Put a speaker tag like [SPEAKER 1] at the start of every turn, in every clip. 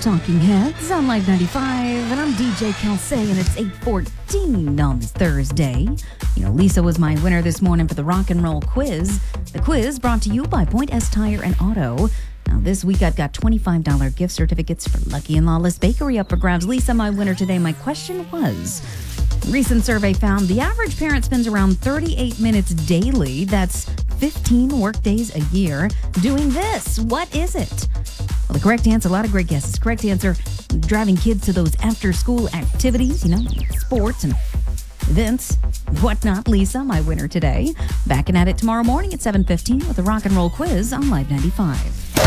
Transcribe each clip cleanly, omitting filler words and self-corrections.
[SPEAKER 1] Talking Heads on Live 95, and I'm DJ Kelsey, and it's 8:14 on this Thursday. Lisa was my winner this morning for the rock and roll quiz. The quiz brought to you by Point S Tire and Auto. Now, this week I've got $25 gift certificates for Lucky and Lawless Bakery up for grabs. Lisa, my winner today. My question was, recent survey found the average parent spends around 38 minutes daily. That's 15 work days a year doing this. What is it? Well, the correct answer, a lot of great guesses. Correct answer, driving kids to those after-school activities, sports and events, whatnot. Lisa, my winner today. Back at it tomorrow morning at 7:15 with a rock and roll quiz on Live 95.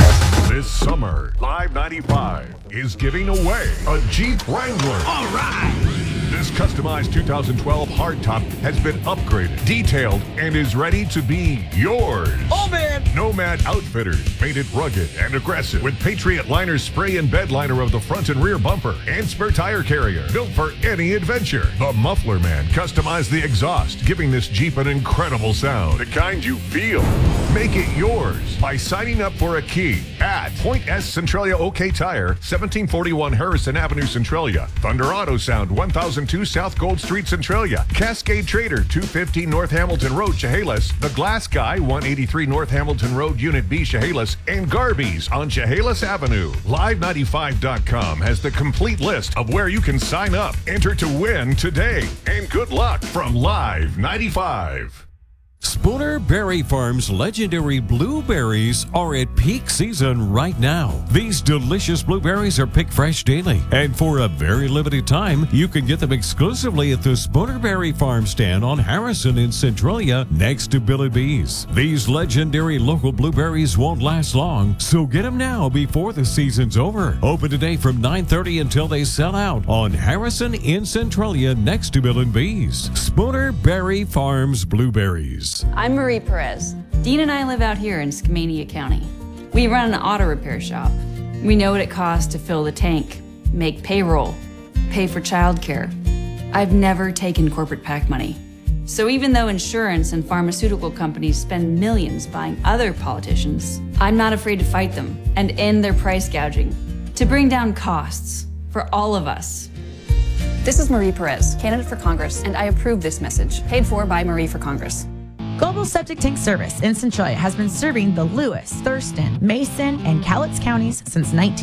[SPEAKER 2] This summer, Live 95 is giving away a Jeep Wrangler.
[SPEAKER 3] All right!
[SPEAKER 2] This customized 2012 hardtop has been upgraded, detailed, and is ready to be yours.
[SPEAKER 3] Oh, man!
[SPEAKER 2] Nomad Outfitters made it rugged and aggressive with Patriot Liner spray and bed liner of the front and rear bumper and spare tire carrier, built for any adventure. The Muffler Man customized the exhaust, giving this Jeep an incredible sound, the kind you feel. Make it yours by signing up for a key at Point S Centralia OK Tire, 1741 Harrison Avenue, Centralia. Thunder Auto Sound, 1002 South Gold Street, Centralia. Cascade Trader, 215 North Hamilton Road, Chehalis. The Glass Guy, 183 North Hamilton Road, Unit B, Chehalis. And Garby's on Chehalis Avenue. Live95.com has the complete list of where you can sign up. Enter to win today. And good luck from Live 95.
[SPEAKER 4] Spooner Berry Farm's legendary blueberries are at peak season right now. These delicious blueberries are picked fresh daily, and for a very limited time, you can get them exclusively at the Spooner Berry Farm stand on Harrison in Centralia next to Billy B's. These legendary local blueberries won't last long, so get them now before the season's over. Open today from 9:30 until they sell out on Harrison in Centralia next to Billy B's. Spooner Berry Farms Blueberries.
[SPEAKER 5] I'm Marie Perez. Dean and I live out here in Skamania County. We run an auto repair shop. We know what it costs to fill the tank, make payroll, pay for childcare. I've never taken corporate PAC money. So even though insurance and pharmaceutical companies spend millions buying other politicians, I'm not afraid to fight them and end their price gouging to bring down costs for all of us.
[SPEAKER 6] This is Marie Perez, candidate for Congress, and I approve this message, paid for by Marie for Congress.
[SPEAKER 7] Global Septic Tank Service in Centralia has been serving the Lewis, Thurston, Mason, and Cowlitz counties since